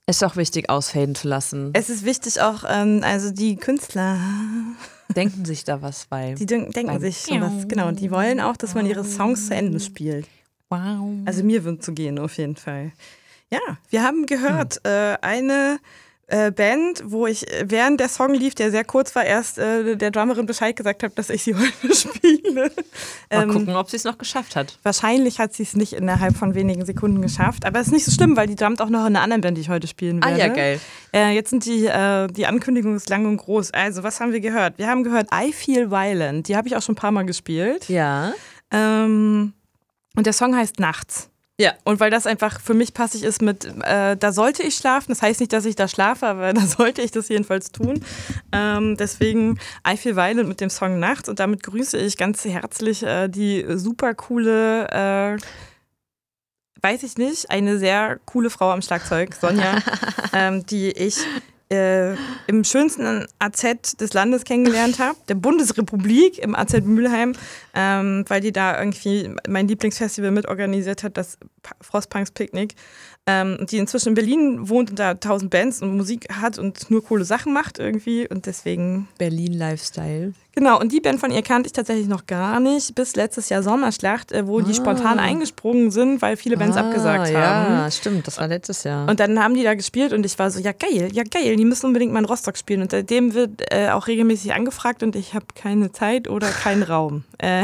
Ist auch wichtig, ausfaden zu lassen. Es ist wichtig auch, also die Künstler denken sich da was bei. Die denken sich schon was, genau. Und die wollen auch, dass man ihre Songs zu Ende spielt. Wow. Also mir wird so gehen, auf jeden Fall. Ja, wir haben gehört, eine Band, wo ich während der Song lief, der sehr kurz war, erst der Drummerin Bescheid gesagt habe, dass ich sie heute spiele. Mal gucken, ob sie es noch geschafft hat. Wahrscheinlich hat sie es nicht innerhalb von wenigen Sekunden geschafft, aber es ist nicht so schlimm, weil die drummt auch noch in einer anderen Band, die ich heute spielen werde. Ah ja, geil. Jetzt sind die Ankündigung ist lang und groß. Also, was haben wir gehört? Wir haben gehört I Feel Violent. Die habe ich auch schon ein paar Mal gespielt. Ja. Und der Song heißt Nachts. Ja. Und weil das einfach für mich passig ist mit, da sollte ich schlafen. Das heißt nicht, dass ich da schlafe, aber da sollte ich das jedenfalls tun. Deswegen I Feel Violent mit dem Song Nachts. Und damit grüße ich ganz herzlich die super coole, weiß ich nicht, eine sehr coole Frau am Schlagzeug, Sonja, die ich im schönsten AZ des Landes kennengelernt habe, der Bundesrepublik im AZ Mülheim, weil die da irgendwie mein Lieblingsfestival mitorganisiert hat, das Frostpunks Picknick. Die inzwischen in Berlin wohnt und da 1000 Bands und Musik hat und nur coole Sachen macht irgendwie und deswegen... Berlin-Lifestyle. Genau, und die Band von ihr kannte ich tatsächlich noch gar nicht, bis letztes Jahr Sommerschlacht, wo die spontan eingesprungen sind, weil viele Bands abgesagt haben. Ja, stimmt, das war letztes Jahr. Und dann haben die da gespielt und ich war so, ja geil, die müssen unbedingt mal in Rostock spielen. Und seitdem wird auch regelmäßig angefragt und ich habe keine Zeit oder keinen Raum.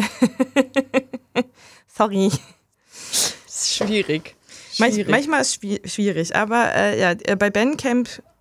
Sorry. Das ist schwierig. Manchmal ist es schwierig, aber bei Bandcamp